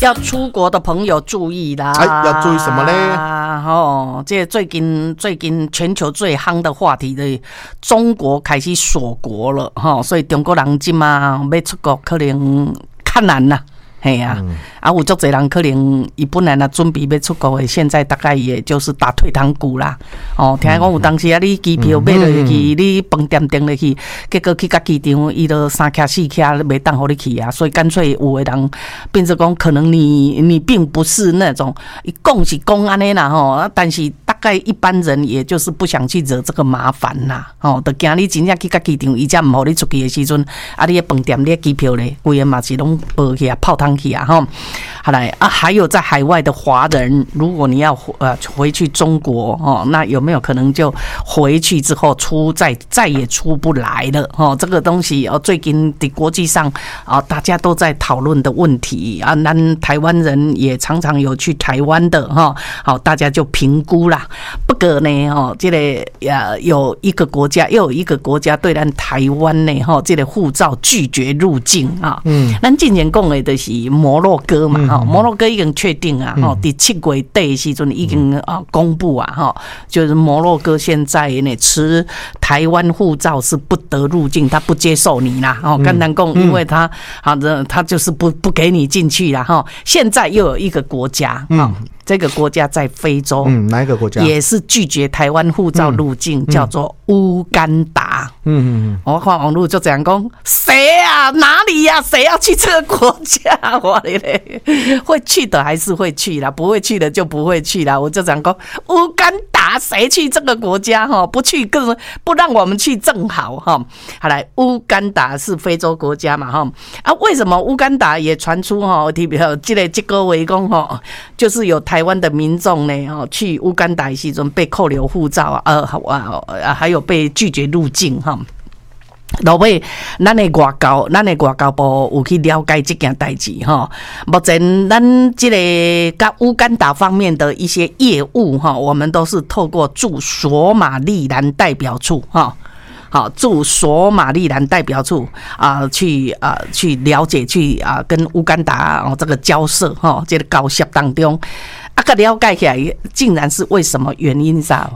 要出国的朋友注意啦！ 要注意什么嘞？ 这最近全球最夯的话题的，中国开始锁国了所以中国人现在要出国可能较难啦。嘿呀，有足侪人可能伊本来准备要出国的，现在大概也就是打退堂鼓啦。听讲有当时你机票买落去，你饭店订落去，结果去到机场，伊都3卡4卡没当互你去啊，所以干脆有的人变成讲，可能你并不是那种讲是讲安尼啦但是大概一般人也就是不想去惹这个麻烦啦就惊你真正去到机场，伊才唔互你出去的时阵，你的饭店、你的机票咧，规个嘛是拢报去啊，泡汤去啊好来还有在海外的华人，如果你要回去中国那有没有可能就回去之后再也出不来了这个东西最近的国际上大家都在讨论的问题咱台湾人也常常有去台湾的好，大家就评估啦。不过呢这个有一个国家又有一个国家对咱台湾呢这个护照拒绝入境咱之前讲的就是摩洛哥嘛摩洛哥已经确定啊第7月底的时阵已经公布啊就是摩洛哥现在呢持台湾护照是不得入境，他不接受你啦简单讲，因为他就是不给你进去啦现在又有一个国家这个国家在非洲哪一个国家也是拒绝台湾护照入境叫做乌干达我看网络就这样讲，谁啊哪里啊谁要去这个国家我嘞会去的还是会去啦，不会去的就不会去啦。我就这样讲，乌干达谁去这个国家不去更不让我们去正好好来，乌干达是非洲国家嘛为什么乌干达也传出这个月讲就是有台湾的民众呢去乌干达的时候被扣留护照还有被拒绝入境落尾，咱的外交部有去了解这件代志目前咱这个跟乌干达方面的一些业务我们都是透过驻索马利兰代表处驻索马利兰代表处去了解，去跟乌干达这个交涉这个交涉当中个了解起来，竟然是为什么原因上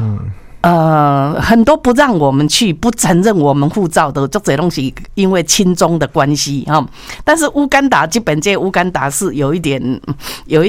很多不让我们去，不承认我们护照的，这些东西因为亲中的关系但是乌干达基本这乌干达是有一点要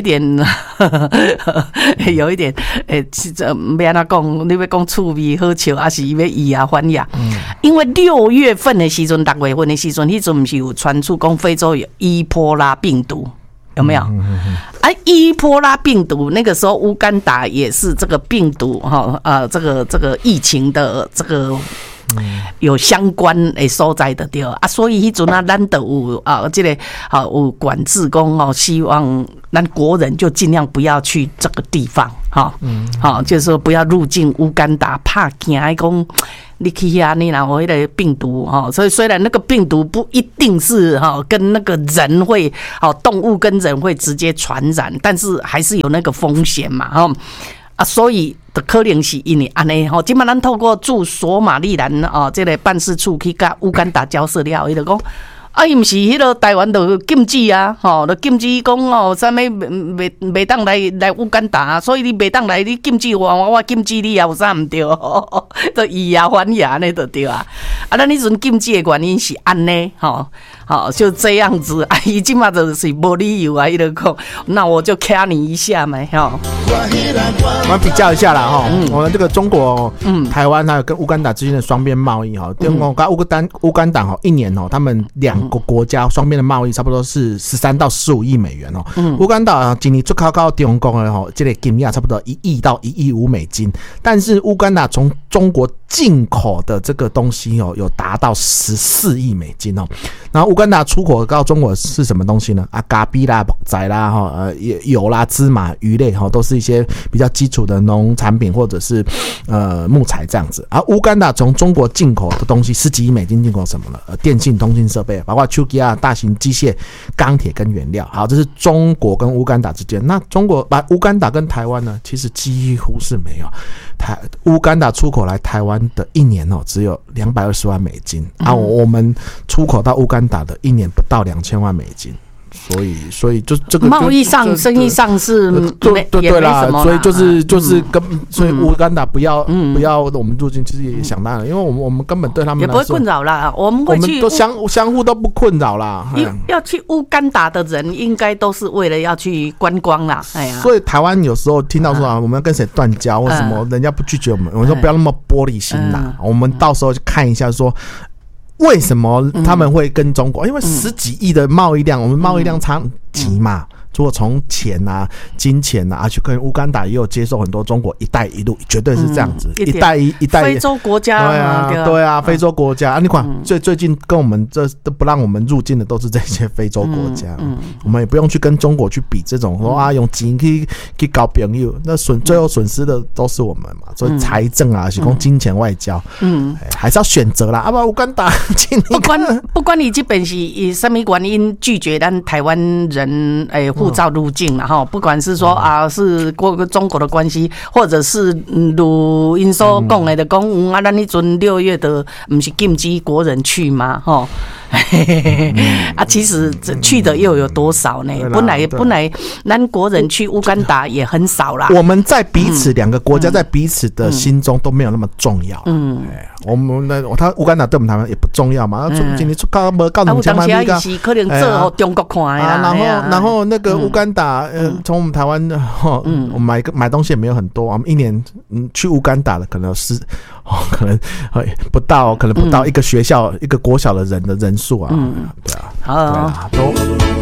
怎讲？你要讲趣味好笑，还是要以牙还牙？因为6月份的时阵，6月份的时阵，那阵不是有传出讲非洲有伊波拉病毒。有没有伊波拉病毒那个时候乌干达也是这个病毒这个疫情的这个有相关的所在的对所以迄阵咱都有这个有管制讲希望咱国人就尽量不要去这个地方就是说不要入境乌干达，怕惊讲你去遐你若有迄个病毒所以虽然那个病毒不一定是跟那个人会动物跟人会直接传染，但是还是有那个风险嘛所以的可能是因为安尼今摆咱透过驻索马利兰这个办事处去甲乌干达交涉了，伊就讲伊毋是迄个台湾就禁止就禁止讲啥物袂当来乌干达，所以你袂当来，你禁止我禁止你有啥毋对就以牙还牙呢就对咱迄阵禁止的原因是安尼就这样子伊即马就是无理由伊就讲那我就卡你一下嘛我们比较一下啦我们这个中国台湾还有跟乌干达之间的双边贸易乌干达一年他们2个国家双边的贸易差不多是13到15亿美元乌干达今年出口到中国的这个金额差不多1亿到1亿5美金，但是乌干达从中国进口的这个东西有达到14亿美金然后乌干达出口到中国是什么东西呢？咖啡啦、木材啦、油啦、芝麻、鱼类都是一些比较基础的农产品或者是木材这样子。而乌干达从中国进口的东西10几亿美金进口什么呢？电信、通信设备，包括手机啊、大型机械、钢铁跟原料。好，这是中国跟乌干达之间。那乌干达跟台湾呢，其实几乎是没有。乌干达出口来台湾的一年只有220万美金我们出口到乌干达的一年不到2000万美金。 所以就这个贸易上、生意上是对啦，所以就是所以乌干达不要我们入境，其实也想当然，因为我们根本对他们来说也不会困扰啦，我们都相互都不困扰啦。 要去乌干达的人，应该都是为了要去观光啦。哎呀， 所以台湾有时候听到说我们要跟谁断交或什么，人家不拒绝我们，我说不要那么玻璃心啦，我们到时候去看一下说。为什么他们会跟中国？因为10几亿的贸易量，我们贸易量差极嘛。如果从钱啊、金钱啊，去跟乌干达也有接受很多中国“一带一路”，绝对是这样子。一带非洲国家， 对啊，非洲国家啊，你看最近跟我们这都不让我们入境的都是这些非洲国家，我们也不用去跟中国去比这种说啊用钱去搞朋友，那最后损失的都是我们嘛。所以财政啊，是讲金钱外交，还是要选择啦。啊不，乌干达不管你这边是以什么原因拒绝咱台湾人护照入境啦哈，不管是说是中国的关系，或者是如因所讲的讲啊，咱那阵6月的不是禁止国人去吗？哈。其实去的又有多少呢？本来咱国人去乌干达也很少啦。 我们在彼此两个国家在彼此的心中都没有那么重要。我们他乌干达对我们台湾也不重要嘛。今年告你们当时是可能做中国看呀。 然后那个乌干达，从我们台湾我们买东西也没有很多，我们一年去乌干达的可能可能不到一个学校一个国小的人数啊，对啊， 好， 都。